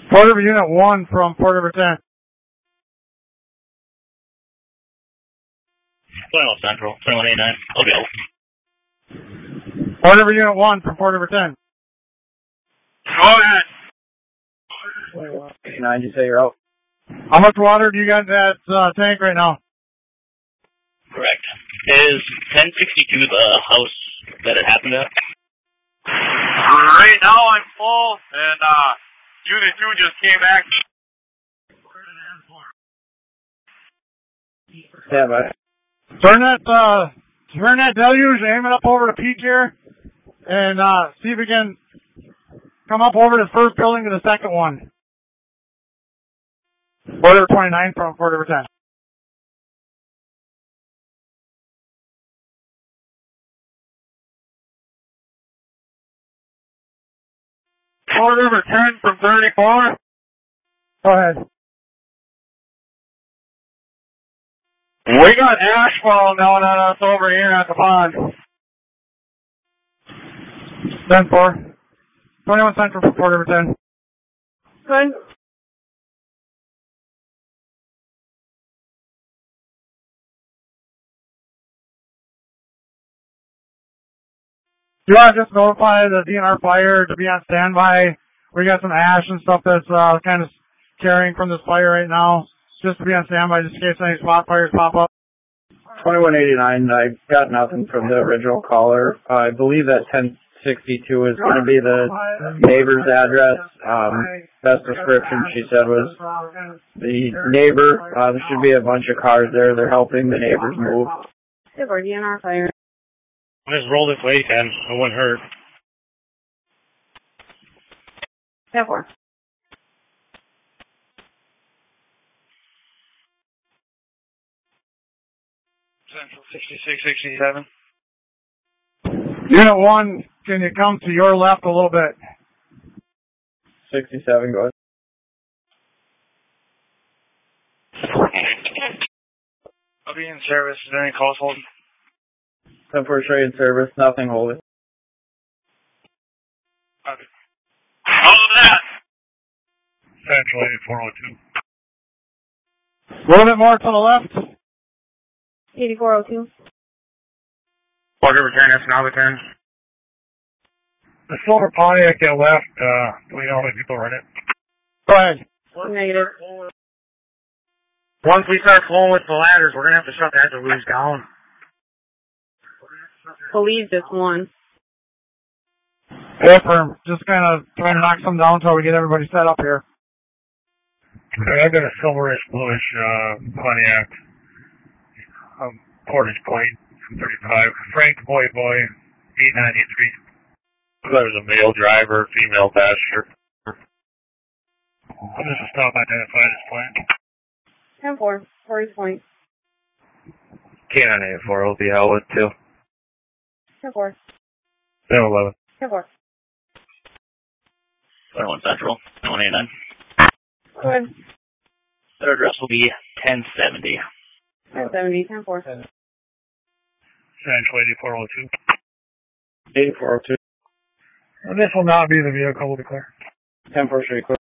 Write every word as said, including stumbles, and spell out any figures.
Fort River Unit one from Fort River ten. twenty-one Central, twenty-one eighty-nine. I'll go. Fort River Unit one from Fort River ten. Go ahead. twenty-one eighty-nine, you say you're out. How much water do you got in that uh, tank right now? Correct. Is ten sixty-two the house that it happened at? Right now I'm full, and uh, Unit two just came back. Yeah, but Turn that, uh, turn that deluge, aim it up over the peak here, and uh, see if we can come up over the first building to the second one. Fort River twenty-nine from Fort River ten. Fort River ten from thirty-four. Go ahead. We got asphalt down on us over here at the pond. ten four. twenty-one Central from Fort River ten. Good. Do you want to just notify the D N R fire to be on standby? We got some ash and stuff that's uh, kind of carrying from this fire right now. Just to be on standby just in case any spot fires pop up. twenty-one eighty-nine, I got nothing from the original caller. Uh, I believe that ten sixty-two is going to be the neighbor's address. Um, best description she said was the neighbor. Uh, there should be a bunch of cars there. They're helping the neighbors move. Hey, we're D N R fire. Just roll this way, Ken. It wouldn't hurt. ten four. Central sixty-six sixty-seven. Unit one, can you come to your left a little bit? sixty-seven, go ahead. I'll be in service. Is there any calls holding? ten four straight in service, nothing holding. Okay. All of that! Central eighty-four oh two. A little bit more to the left. eighty-four oh two. Fort River ten, that's now the ten. The silver Pontiac that left, uh, do we know how many people are in it? Go ahead. Negative. Once we start flowing with the ladders, we're going to have to shut that deluge down. Believe this one. Yeah, firm. Just kind of trying to knock some down until we get everybody set up here. I've got a silverish, bluish, uh, Pontiac. Um, Portage Point from thirty-five. Frank Boy Boy, eight ninety-three. There's a male driver, female passenger. I'm just a stop identified as point. ten four. Forty point. K nine eighty-four will be out with too. ten four. seven eleven. ten four. twenty-one Central, twenty-one eighty-nine. Good. Their address will be ten seventy. ten seventy. ten four. Central eighty-four oh two. eighty-four oh two. And this will not be the vehicle, we'll be clear. ten four straight clear.